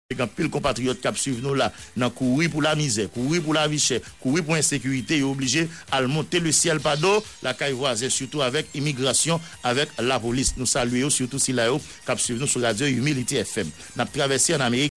Quand pile compatriotes qui suivent nous là, dans courir pour la misère, courir pour la vie chère, courir pour l'insécurité, ils sont obligés à monter le ciel pas d'eau, la caille voisine, surtout avec immigration, avec la police. Nous saluons surtout si là, qui suivent nous sur Radio Humility FM. Nous avons traversé en Amérique.